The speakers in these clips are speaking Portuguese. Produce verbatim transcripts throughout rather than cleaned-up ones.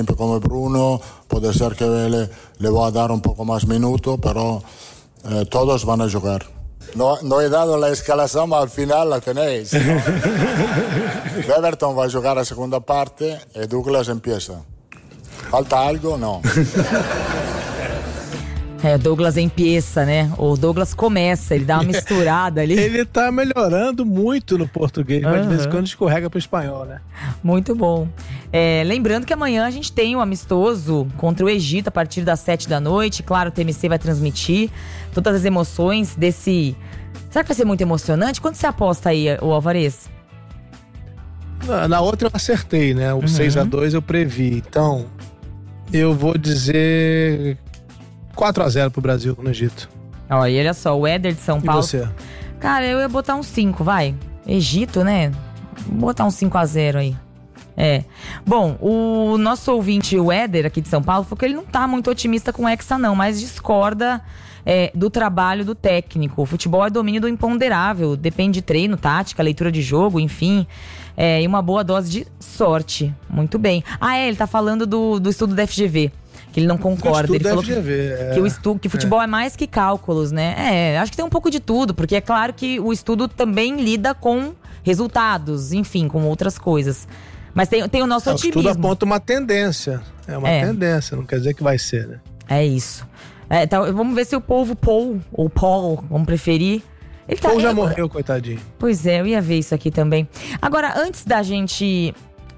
Como Bruno, puede ser que le, le voy a dar un poco más minutos, pero eh, todos van a jugar. No, no he dado la escalación, ma al final la tenéis, ¿no? Everton va a jugar la segunda parte y Douglas empieza. Falta algo? No. É, Douglas empieza, né? O Douglas começa, ele dá uma misturada ali. Ele tá melhorando muito no português, mas uhum. de vez em quando escorrega pro espanhol, né? Muito bom. É, lembrando que amanhã a gente tem um amistoso contra o Egito a partir das sete da noite. Claro, o T M C vai transmitir todas as emoções desse... Será que vai ser muito emocionante? Quanto você aposta aí, o Alvarez? Na, na outra eu acertei, né? O uhum. seis a dois eu previ. Então, eu vou dizer... quatro a zero pro Brasil no Egito. Olha, e olha só, o Éder de São e Paulo. Você? Cara, eu ia botar um cinco, vai. Egito, né? Vou botar um cinco a zero aí. É. Bom, o nosso ouvinte, o Éder, aqui de São Paulo, falou que ele não tá muito otimista com o Hexa, não, mas discorda é, do trabalho do técnico. O futebol é domínio do imponderável, depende de treino, tática, leitura de jogo, enfim. É, e uma boa dose de sorte. Muito bem. Ah, é, ele tá falando do, do estudo da F G V. Que ele não concorda. Ele falou que, é, que o estudo, que futebol é. é mais que cálculos, né? É, acho que tem um pouco de tudo, porque é claro que o estudo também lida com resultados, enfim, com outras coisas. Mas tem, tem o nosso é, otimismo. O estudo aponta uma tendência. É uma é. tendência, não quer dizer que vai ser, né? É isso. É, tá, vamos ver se o povo Paul, ou Paul, vamos preferir. Ele tá, Paul já eu, morreu, coitadinho. Pois é, eu ia ver isso aqui também. Agora, antes da gente...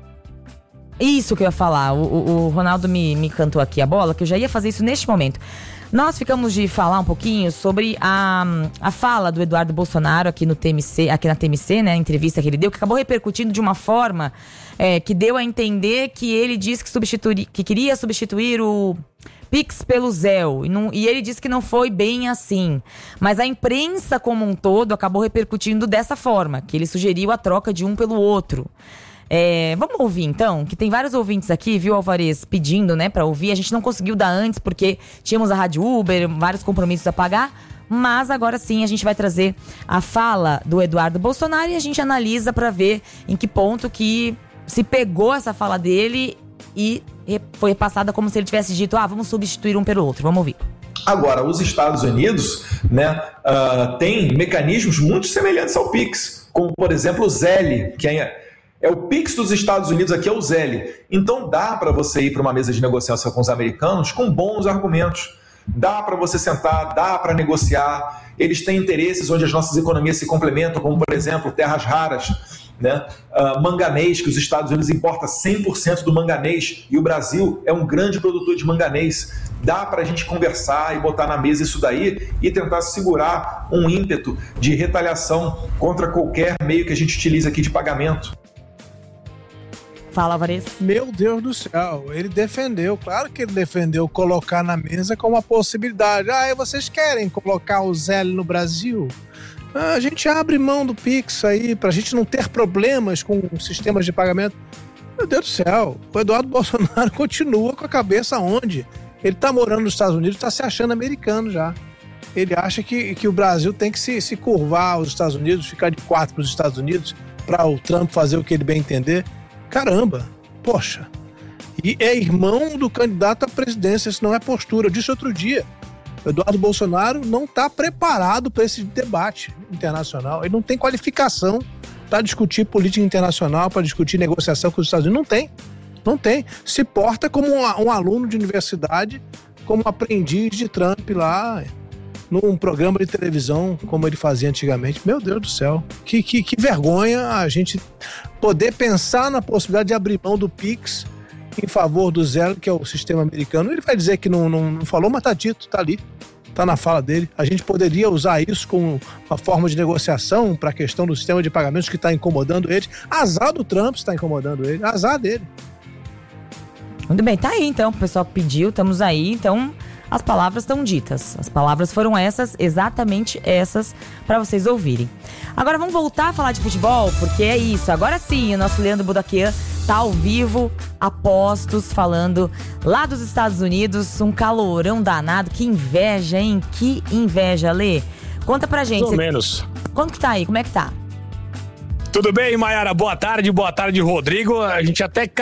Isso que eu ia falar, o, o, o Ronaldo me, me cantou aqui a bola, que eu já ia fazer isso neste momento. Nós ficamos de falar um pouquinho sobre a, a fala do Eduardo Bolsonaro aqui no T M C, aqui na T M C, né, a entrevista que ele deu, que acabou repercutindo de uma forma é, que deu a entender que ele disse que, substituir, que queria substituir o Pix pelo Zelle, e, não, e ele disse que não foi bem assim. Mas a imprensa como um todo acabou repercutindo dessa forma, que ele sugeriu a troca de um pelo outro. É, vamos ouvir então, que tem vários ouvintes aqui, viu, Alvarez, pedindo, né, pra ouvir. A gente não conseguiu dar antes porque tínhamos a Rádio Uber, vários compromissos a pagar. Mas agora sim a gente vai trazer a fala do Eduardo Bolsonaro e a gente analisa pra ver em que ponto que se pegou essa fala dele e foi repassada como se ele tivesse dito, ah, vamos substituir um pelo outro. Vamos ouvir. Agora, os Estados Unidos, né, uh, tem mecanismos muito semelhantes ao Pix, como por exemplo o Zelle, que é... É o Pix dos Estados Unidos, aqui é o Zelle. Então dá para você ir para uma mesa de negociação com os americanos com bons argumentos. Dá para você sentar, dá para negociar. Eles têm interesses onde as nossas economias se complementam, como por exemplo, terras raras, né? Uh, manganês, que os Estados Unidos importam cem por cento do manganês e o Brasil é um grande produtor de manganês. Dá para a gente conversar e botar na mesa isso daí e tentar segurar um ímpeto de retaliação contra qualquer meio que a gente utiliza aqui de pagamento. Fala, Alvarez. Meu Deus do céu, ele defendeu, claro que ele defendeu colocar na mesa como uma possibilidade. Ah, e vocês querem colocar o Zelle no Brasil? Ah, a gente abre mão do Pix aí, pra gente não ter problemas com sistemas de pagamento. Meu Deus do céu, o Eduardo Bolsonaro continua com a cabeça onde? Ele tá morando nos Estados Unidos, tá se achando americano já. Ele acha que, que o Brasil tem que se, se curvar aos Estados Unidos, ficar de quatro pros Estados Unidos, para o Trump fazer o que ele bem entender. Caramba, poxa, e é irmão do candidato à presidência, isso não é postura. Eu disse outro dia, o Eduardo Bolsonaro não está preparado para esse debate internacional, ele não tem qualificação para discutir política internacional, para discutir negociação com os Estados Unidos, não tem, não tem. Se porta como um, um aluno de universidade, como um aprendiz de Trump lá, num programa de televisão, como ele fazia antigamente. Meu Deus do céu, que, que, que vergonha a gente poder pensar na possibilidade de abrir mão do Pix em favor do Zelle, que é o sistema americano. Ele vai dizer que não, não, não falou, mas tá dito, tá ali, tá na fala dele. A gente poderia usar isso como uma forma de negociação para a questão do sistema de pagamentos que está incomodando ele. Azar do Trump está incomodando ele, azar dele. Muito bem, tá aí então, o pessoal pediu, estamos aí, então... As palavras estão ditas. As palavras foram essas, exatamente essas, para vocês ouvirem. Agora vamos voltar a falar de futebol, porque é isso. Agora sim, o nosso Leandro Budakian tá ao vivo, a postos, falando lá dos Estados Unidos. Um calorão danado. Que inveja, hein? Que inveja, Lê. Conta pra gente. Mais ou menos. Quanto que tá aí? Como é que tá? Tudo bem, Mayara? Boa tarde, boa tarde, Rodrigo. A gente até